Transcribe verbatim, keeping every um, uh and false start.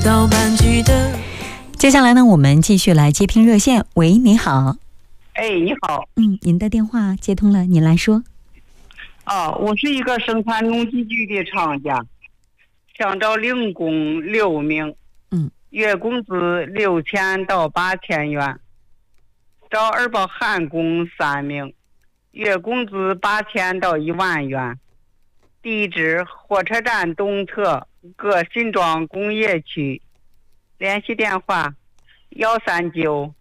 到半句的。 接下来呢，我们继续来接听热线。喂，你好。 哎，你好。 嗯，您的电话接通了，您来说。 啊，我是一个生产农机具的厂家，想找零工六名， 嗯， 月工资六千到八千元，找二包焊工三名，月工资八千到一万元，地址火车站东侧各新庄工业区，联系电话幺三九